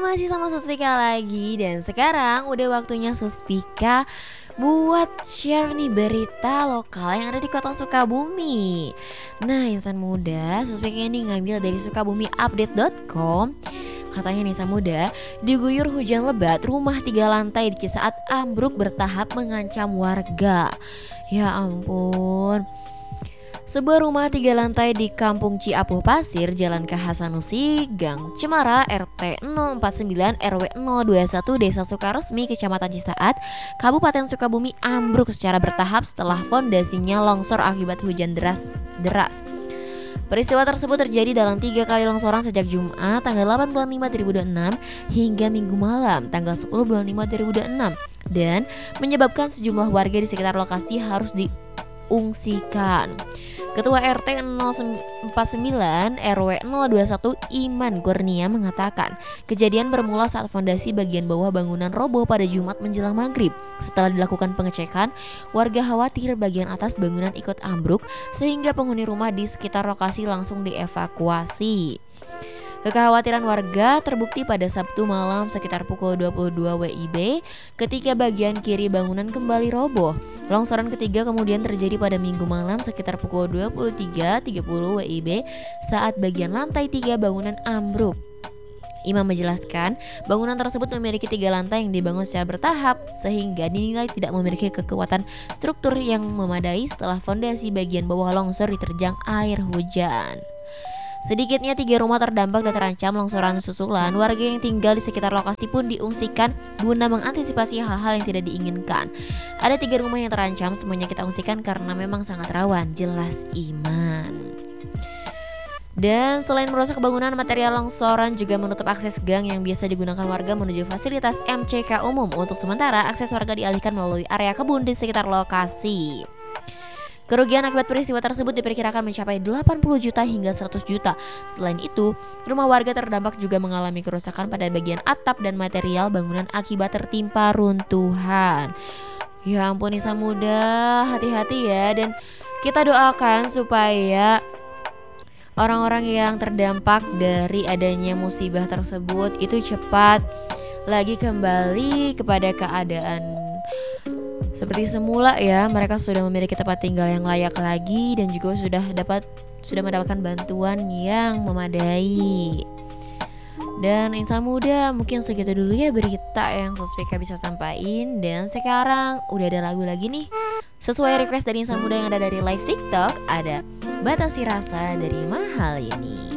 masih sama Suspika lagi. Dan sekarang udah waktunya Suspika buat share nih berita lokal yang ada di kota Sukabumi. Nah, insan muda, Suspika ini ngambil dari sukabumiupdate.com. Katanya nih insan muda, diguyur hujan lebat, rumah 3 lantai di Cisaat ambruk bertahap mengancam warga. Ya ampun. Sebuah rumah 3 lantai di Kampung Ciapuh Pasir, Jalan KH Sanusi, Gang Cemara, RT 049 RW 021 Desa Sukaresmi, Kecamatan Cisaat, Kabupaten Sukabumi ambruk secara bertahap setelah fondasinya longsor akibat hujan deras. Peristiwa tersebut terjadi dalam 3 kali longsoran sejak Jumat tanggal 8 bulan 5 2026 hingga Minggu malam tanggal 10 bulan 5 2026 dan menyebabkan sejumlah warga di sekitar lokasi harus diungsikan. Ketua RT 049 RW 021 Iman Kurnia mengatakan kejadian bermula saat fondasi bagian bawah bangunan roboh pada Jumat menjelang maghrib. Setelah dilakukan pengecekan, warga khawatir bagian atas bangunan ikut ambruk sehingga penghuni rumah di sekitar lokasi langsung dievakuasi. Kekhawatiran warga terbukti pada Sabtu malam sekitar pukul 22 WIB ketika bagian kiri bangunan kembali roboh. Longsoran ketiga kemudian terjadi pada Minggu malam sekitar pukul 23.30 WIB saat bagian lantai 3 bangunan ambruk. Imam menjelaskan, bangunan tersebut memiliki 3 lantai yang dibangun secara bertahap sehingga dinilai tidak memiliki kekuatan struktur yang memadai setelah fondasi bagian bawah longsor diterjang air hujan. Sedikitnya 3 rumah terdampak dan terancam longsoran susulan. Warga yang tinggal di sekitar lokasi pun diungsikan guna mengantisipasi hal-hal yang tidak diinginkan. Ada 3 rumah yang terancam, semuanya kita ungsikan karena memang sangat rawan, jelas Iman. Dan selain merusak bangunan, material longsoran juga menutup akses gang yang biasa digunakan warga menuju fasilitas MCK umum. Untuk sementara, akses warga dialihkan melalui area kebun di sekitar lokasi. Kerugian akibat peristiwa tersebut diperkirakan mencapai 80 juta hingga 100 juta. Selain itu, rumah warga terdampak juga mengalami kerusakan pada bagian atap dan material bangunan akibat tertimpa runtuhan. Ya ampun insan muda, hati-hati ya. Dan kita doakan supaya orang-orang yang terdampak dari adanya musibah tersebut itu cepat lagi kembali kepada keadaan seperti semula ya, mereka sudah memiliki tempat tinggal yang layak lagi dan juga sudah mendapatkan bantuan yang memadai. Dan insan muda, mungkin segitu dulu ya berita yang Suspika bisa sampaikan. Dan sekarang udah ada lagu lagi nih sesuai request dari insan muda yang ada dari live TikTok. Ada Batasi Rasa dari Mahal ini.